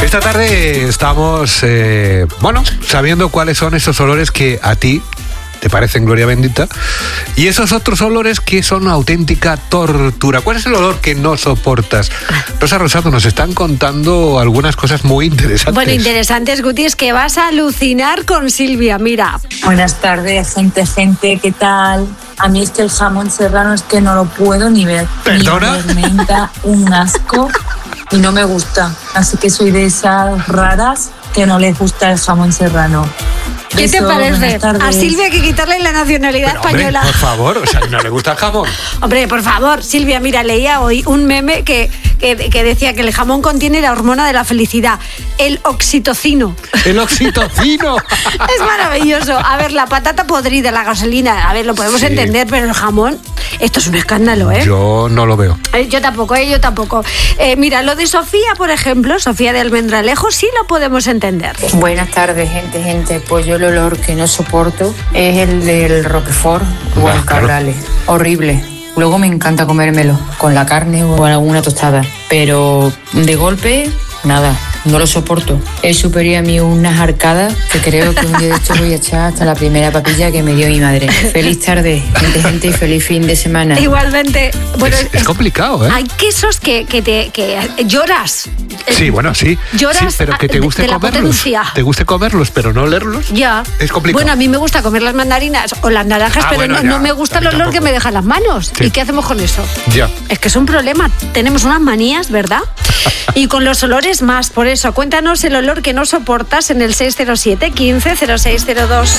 Esta tarde estamos, sabiendo cuáles son esos olores que a ti te parecen gloria bendita y esos otros olores que son una auténtica tortura. ¿Cuál es el olor que no soportas? Rosa Rosado, nos están contando algunas cosas muy interesantes. Bueno, interesantes, Guti, es que vas a alucinar con Silvia, mira. Buenas tardes, gente, ¿qué tal? A mí es que el jamón serrano es que no lo puedo ni ver. ¿Perdona? Me da un asco y no me gusta. Así que soy de esas raras que no les gusta el jamón serrano. ¿Qué te parece? A Silvia hay que quitarle la nacionalidad española. Hombre, por favor, o sea, ¿no le gusta el jamón? Hombre, por favor, Silvia, mira, leía hoy un meme que decía que el jamón contiene la hormona de la felicidad, el oxitocino. ¡El oxitocino! Es maravilloso. A ver, la patata podrida, la gasolina, a ver, lo podemos entender, pero el jamón, esto es un escándalo, ¿eh? Yo no lo veo. Yo tampoco. Mira, lo de Sofía, por ejemplo, Sofía de Almendralejo, sí lo podemos entender. Buenas tardes, gente. Pues yo el olor que no soporto es el del Roquefort o el Cabrales. Horrible. Luego me encanta comérmelo con la carne o alguna tostada, pero de golpe, nada, no lo soporto. Es superior a mí unas arcadas que creo que un día de hecho voy a echar hasta la primera papilla que me dio mi madre. Feliz tarde, gente, y feliz fin de semana. Igualmente. Bueno, es complicado, ¿eh? Hay quesos que lloras. Sí, bueno, sí. Lloras, sí, pero que te guste comerlos. Potencia. Te guste comerlos, pero no olerlos. Ya. Es complicado. Bueno, a mí me gusta comer las mandarinas o las naranjas, pero bueno, no me gusta el olor tampoco. que me dejan las manos. Sí. ¿Y qué hacemos con eso? Ya. Es que es un problema. Tenemos unas manías, ¿verdad? Y con los olores más. Por eso, cuéntanos el olor que no soportas en el 607 15 0602.